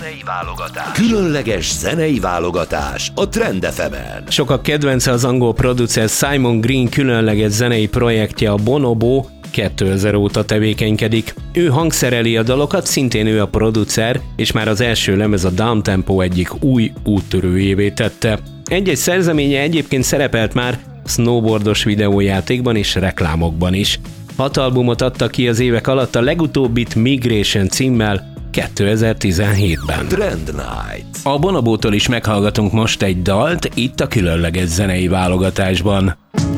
zenei válogatás. Különleges zenei válogatás a Trend FM-en. Sokak kedvence az angol producer Simon Green különleges zenei projektje, a Bonobo, 2000 óta tevékenykedik. Ő hangszereli a dalokat, szintén ő a producer, és már az első lemez a Downtempo egyik új úttörőjévé tette. Egy-egy szerzeménye egyébként szerepelt már snowboardos videójátékban és reklámokban is. 6 albumot adta ki az évek alatt, a legutóbbit Migration címmel 2017-ben. Trend Night. A Bonobótól is meghallgatunk most egy dalt, itt a különleges zenei válogatásban.